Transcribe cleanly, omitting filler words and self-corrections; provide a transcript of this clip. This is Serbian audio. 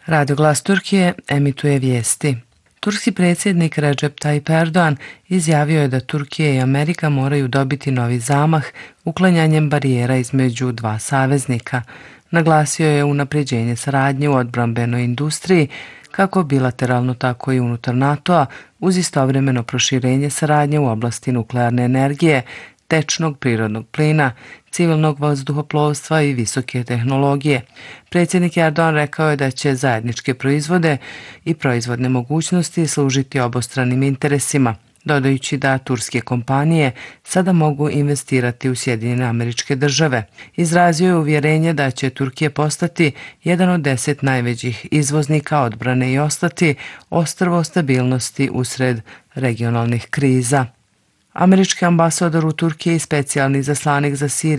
Radio Glas Turkije emituje vijesti. Turski predsjednik Recep Tayyip Erdogan izjavio je da Turkija i Amerika moraju dobiti novi zamah uklanjanjem barijera između dva saveznika. Naglasio je unapređenje saradnje u odbrambenoj industriji, kako bilateralno tako i unutar NATO-a, uz istovremeno proširenje saradnje u oblasti nuklearne energije, tečnog prirodnog plina, civilnog vazduhoplovstva i visoke tehnologije. Predsjednik Erdogan rekao je da će zajedničke proizvode i proizvodne mogućnosti služiti obostranim interesima, dodajući da turske kompanije sada mogu investirati u Sjedinjene Američke Države. Izrazio je uvjerenje da će Turkija postati jedan od 10 najvećih izvoznika odbrane i ostati ostrvo stabilnosti usred regionalnih kriza. Američki ambasador u Turkiji i specijalni izaslanik za Siriju